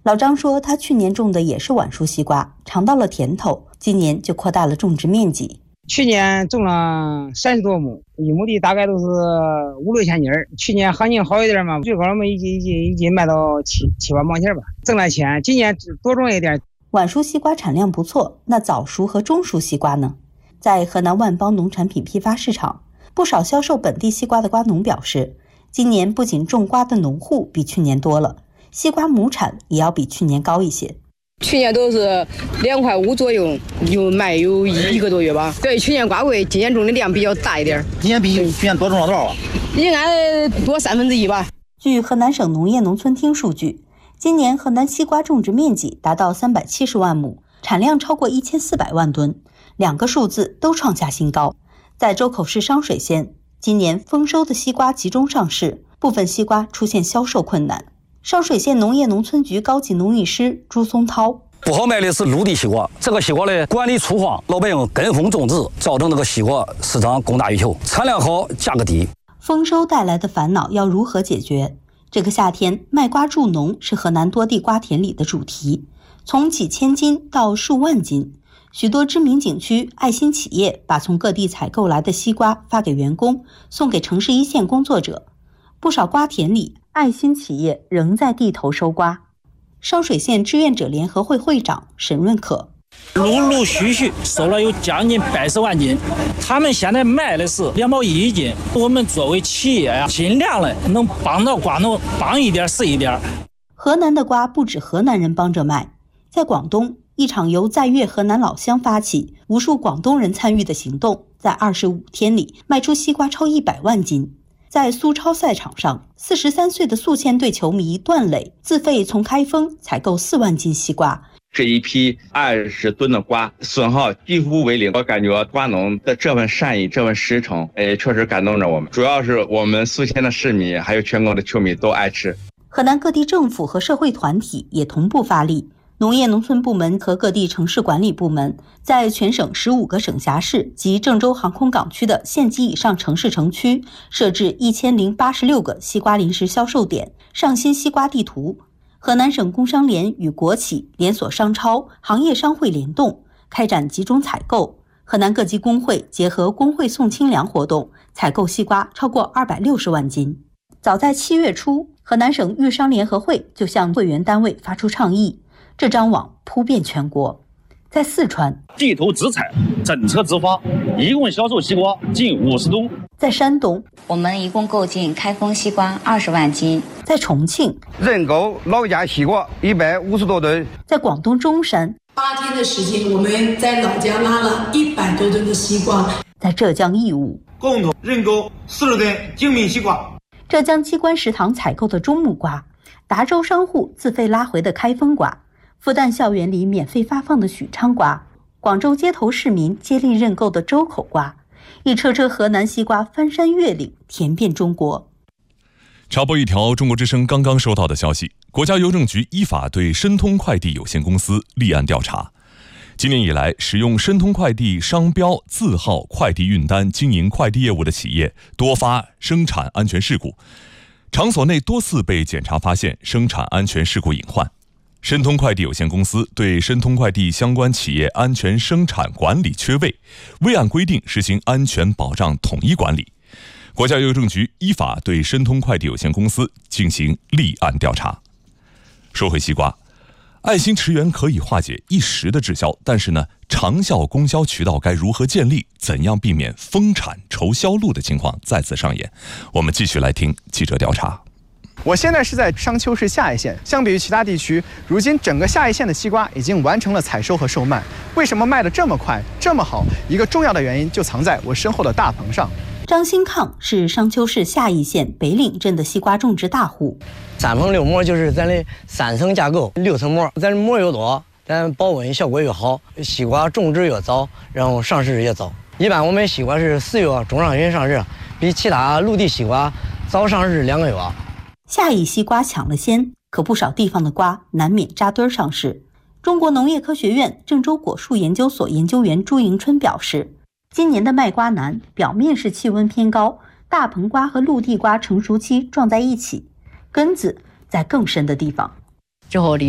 老张说，他去年种的也是晚熟西瓜，尝到了甜头，今年就扩大了种植面积。 去年种了30多亩，一亩地大概都是5、6千斤。去年行情好一点嘛，最高我们一斤卖到7、8毛钱吧，挣了钱。今年多种一点。 晚熟西瓜产量不错，那早熟和中熟西瓜呢？在河南万邦农产品批发市场，不少销售本地西瓜的瓜农表示，今年不仅种瓜的农户比去年多了，西瓜亩产也要比去年高一些。 去年都是2块5左右，有卖有1个多月吧。对，去年瓜贵，今年种的量比较大一点。 今年比去年多种了多少啊？ 应该多1/3吧。 据河南省农业农村厅数据，今年河南西瓜种植面积达到370万亩，产量超过1400万吨，2个数字都创下新高。在周口市商水县，今年丰收的西瓜集中上市，部分西瓜出现销售困难。商水县农业农村局高级农艺师朱松涛： 不好卖的是陆地西瓜，这个西瓜的管理粗放，老百姓跟风种植，造成这个西瓜市场供大于求，产量好，价格低。 丰收带来的烦恼要如何解决？这个夏天卖瓜助农是河南多地瓜田里的主题，从几千斤到数万斤。许多知名景区、爱心企业把从各地采购来的西瓜发给员工，送给城市一线工作者。不少瓜田里，爱心企业仍在地头收瓜。商水县志愿者联合会会长沈润可： 陆陆续续收了有将近80万斤，他们现在卖的是2毛1一斤。我们作为企业呀，尽量的能帮到瓜农，帮一点是一点。 河南的瓜不止河南人帮着卖，在广东，一场由在粤河南老乡发起、无数广东人参与的行动，在25天里卖出西瓜超100万斤。在苏超赛场上，43岁的宿迁队球迷段磊自费从开封采购4万斤西瓜。 这一批20吨的瓜损耗几乎为零，我感觉瓜农的这份善意、这份实诚，确实感动着我们。主要是我们宿迁的市民还有全国的球迷都爱吃。 河南各地政府和社会团体也同步发力。农业农村部门和各地城市管理部门在全省15个省辖市及郑州航空港区的县级以上城市城区设置1086个西瓜临时销售点，上新西瓜地图。河南省工商联与国企、连锁商超、行业商会联动，开展集中采购。河南各级工会结合工会送清粮活动，采购西瓜超过260万斤。早在7月初，河南省豫商联合会就向会员单位发出倡议，这张网铺遍全国。在四川， 地头直采，整车直发，一共销售西瓜近50吨。 在山东， 我们一共购进开封西瓜20万斤。 在重庆， 认购老家西瓜150多吨。 在广东中山 ，8天的时间，我们在老家拉了100多吨的西瓜。 在浙江义乌， 共同认购40吨精品西瓜。 浙江机关食堂采购的中木瓜，达州商户自费拉回的开封瓜，复旦校园里免费发放的许昌瓜，广州街头市民接力认购的周口瓜，一车车河南西瓜翻山越岭，甜遍中国。 插播一条中国之声刚刚收到的消息，国家邮政局依法对申通快递有限公司立案调查。今年以来，使用申通快递商标、字号、快递运单经营快递业务的企业多发生产安全事故，场所内多次被检查发现生产安全事故隐患。申通快递有限公司对申通快递相关企业安全生产管理缺位，未按规定实行安全保障统一管理。国家邮政局依法对申通快递有限公司进行立案调查。说回西瓜，爱心驰援可以化解一时的滞销，但是呢，长效供销渠道该如何建立？怎样避免丰产愁销路的情况再次上演？我们继续来听记者调查。 我现在是在商丘市下邑县，相比于其他地区，如今整个下邑县的西瓜已经完成了采收和售卖。为什么卖得这么快、这么好？一个重要的原因就藏在我身后的大棚上。 张新抗是商丘市下邑县北岭镇的西瓜种植大户。 3棚6膜就是咱的3层架构，6层膜，咱膜越多，咱保温效果越好，西瓜种植越早，然后上市也早。一般我们西瓜是4月中上旬上市，比其他陆地西瓜早上市2个月。 下邑西瓜抢了先，可不少地方的瓜难免扎堆上市。中国农业科学院郑州果树研究所研究员朱迎春表示，今年的卖瓜难，表面是气温偏高，大棚瓜和陆地瓜成熟期撞在一起，根子在更深的地方。 之后